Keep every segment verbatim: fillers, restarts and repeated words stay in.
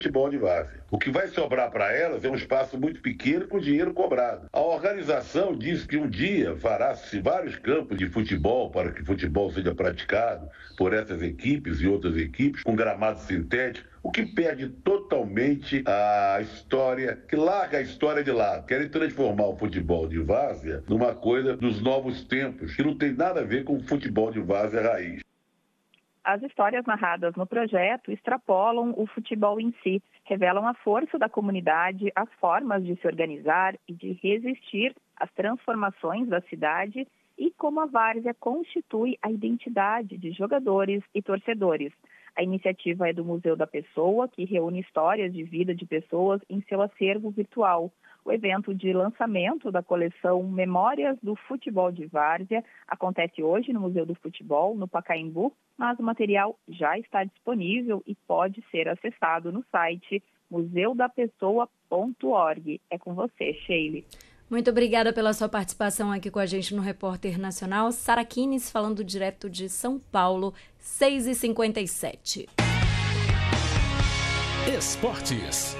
futebol de várzea. O que vai sobrar para elas é um espaço muito pequeno com dinheiro cobrado. A organização diz que um dia fará-se vários campos de futebol para que o futebol seja praticado por essas equipes e outras equipes, com gramado sintético, o que perde totalmente a história, que larga a história de lado. Querem transformar o futebol de várzea numa coisa dos novos tempos, que não tem nada a ver com o futebol de várzea raiz. As histórias narradas no projeto extrapolam o futebol em si, revelam a força da comunidade, as formas de se organizar e de resistir às transformações da cidade e como a várzea constitui a identidade de jogadores e torcedores. A iniciativa é do Museu da Pessoa, que reúne histórias de vida de pessoas em seu acervo virtual. O evento de lançamento da coleção Memórias do Futebol de Várzea acontece hoje no Museu do Futebol, no Pacaembu, mas o material já está disponível e pode ser acessado no site museu da pessoa ponto org. É com você, Sheila. Muito obrigada pela sua participação aqui com a gente no Repórter Nacional. Sara Kines, falando direto de São Paulo, seis e cinquenta e sete. Esportes.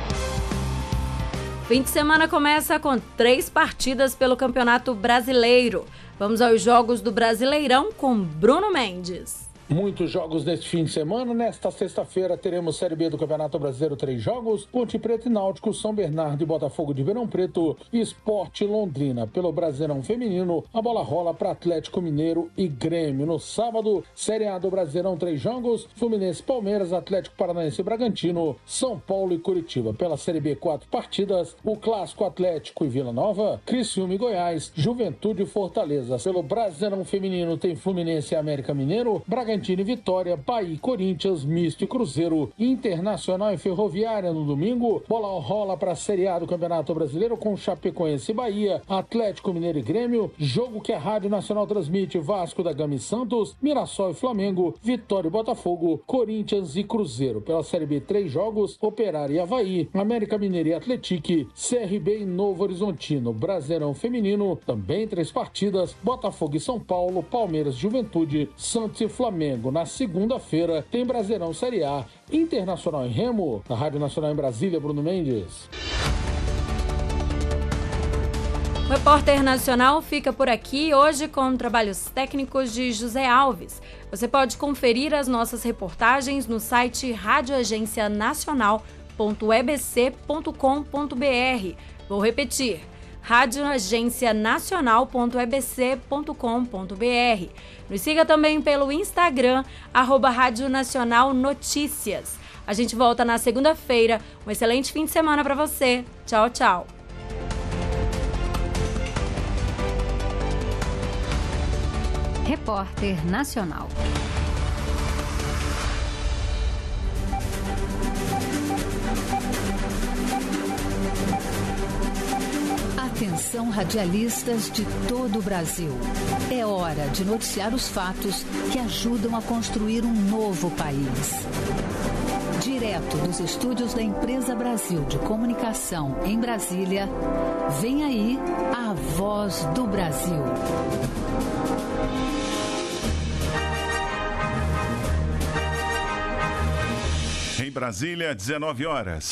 Fim de semana começa com três partidas pelo Campeonato Brasileiro. Vamos aos jogos do Brasileirão com Bruno Mendes. Muitos jogos neste fim de semana. Nesta sexta-feira teremos Série B do Campeonato Brasileiro, três jogos. Ponte Preta e Náutico, São Bernardo e Botafogo de Ribeirão Preto e Sport Londrina. Pelo Brasileirão Feminino, a bola rola para Atlético Mineiro e Grêmio. No sábado, Série A do Brasileirão, três jogos. Fluminense, Palmeiras, Atlético Paranaense e Bragantino, São Paulo e Curitiba. Pela Série B, quatro partidas. O Clássico, Atlético e Vila Nova, Criciúma e Goiás, Juventude e Fortaleza. Pelo Brasileirão Feminino tem Fluminense e América Mineiro, Bragantino e Vitória, Bahia e Corinthians, Misto e Cruzeiro, Internacional e Ferroviária no domingo. Bola rola para a Série A do Campeonato Brasileiro com Chapecoense e Bahia, Atlético Mineiro e Grêmio, jogo que a Rádio Nacional transmite: Vasco da Gama e Santos, Mirassol e Flamengo, Vitória e Botafogo, Corinthians e Cruzeiro. Pela Série B, três jogos: Operário e Avaí, América Mineiro e Atlético, C R B e Novo Horizontino. Brasileirão Feminino, também três partidas: Botafogo e São Paulo, Palmeiras e Juventude, Santos e Flamengo. Na segunda-feira tem Brasileirão Série A, Internacional em Remo. Na Rádio Nacional em Brasília, Bruno Mendes. O Repórter Nacional fica por aqui hoje com trabalhos técnicos de José Alves. Você pode conferir as nossas reportagens no site rádio agência nacional ponto e b c ponto com ponto b r. Vou repetir: rádio agência nacional ponto e b c ponto com ponto b r. Nos siga também pelo Instagram, arroba Rádio Nacional Notícias. A gente volta na segunda-feira. Um excelente fim de semana para você. Tchau, tchau. Repórter Nacional. Atenção, radialistas de todo o Brasil. É hora de noticiar os fatos que ajudam a construir um novo país. Direto dos estúdios da Empresa Brasil de Comunicação em Brasília, vem aí a Voz do Brasil. Em Brasília, dezenove horas.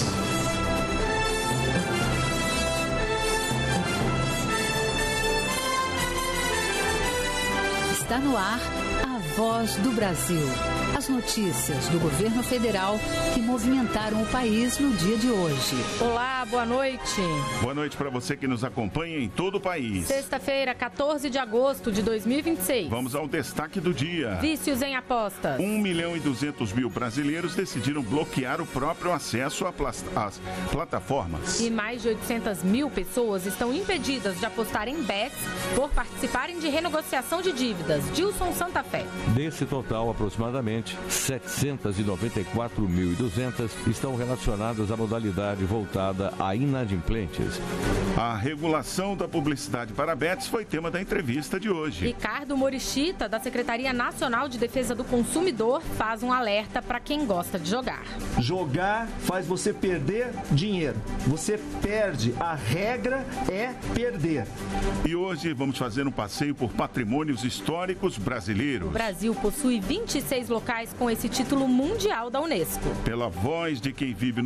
Está no ar a Voz do Brasil. As notícias do governo federal que movimentaram o país no dia de hoje. Olá, boa noite. Boa noite para você que nos acompanha em todo o país. Sexta-feira, quatorze de agosto de dois mil e vinte e seis. Vamos ao destaque do dia. Vícios em apostas. um milhão e duzentos mil brasileiros decidiram bloquear o próprio acesso às plataformas. E mais de oitocentas mil pessoas estão impedidas de apostar em bets por participarem de renegociação de dívidas. Dilson Santa Fé. Desse total, aproximadamente setecentas e noventa e quatro mil e duzentas estão relacionadas à modalidade voltada a inadimplentes. A regulação da publicidade para bets foi tema da entrevista de hoje. Ricardo Morichita, da Secretaria Nacional de Defesa do Consumidor, faz um alerta para quem gosta de jogar. Jogar faz você perder dinheiro. Você perde. A regra é perder. E hoje vamos fazer um passeio por patrimônios históricos brasileiros. O Brasil Brasil possui vinte e seis locais com esse título mundial da Unesco. Pela voz de quem vive